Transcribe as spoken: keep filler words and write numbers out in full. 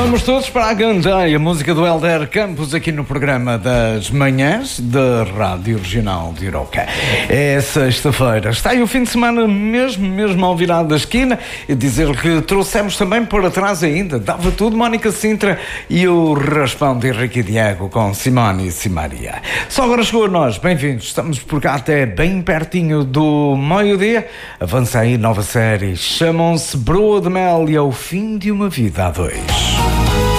Vamos todos para a gandaia, a música do Helder Campos aqui no programa das manhãs da Rádio Regional de Iroca. É sexta-feira, está aí o fim de semana mesmo, mesmo ao virar da esquina, e dizer que trouxemos também por atrás ainda, dava tudo, Mónica Sintra e o raspão de Henrique e Diego com Simone e Simaria. Só agora chegou a nós, bem-vindos, estamos por cá até bem pertinho do meio-dia. Avança aí nova série, chamam-se Broa de Mel e é o fim de uma vida a dois.